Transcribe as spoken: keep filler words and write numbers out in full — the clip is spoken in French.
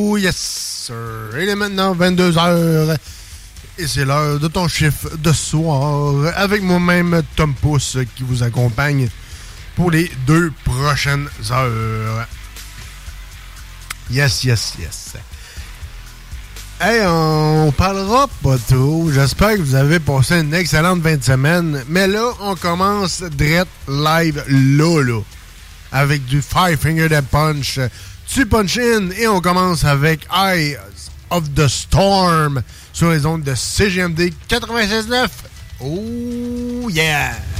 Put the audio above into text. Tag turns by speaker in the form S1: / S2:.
S1: Oh yes, sir. Il est maintenant vingt-deux heures et c'est l'heure de ton chiffre de soir avec moi-même, Tom Pouce, qui vous accompagne pour les deux prochaines heures. Yes, yes, yes. Hey, on parlera pas tôt. J'espère que vous avez passé une excellente fin de semaine. Mais là, on commence direct live là, là. Avec du Five Finger Death Punch. Tu punch in et on commence avec Eyes of the Storm sur les ondes de C G M D quatre-vingt-seize neuf. Oh yeah!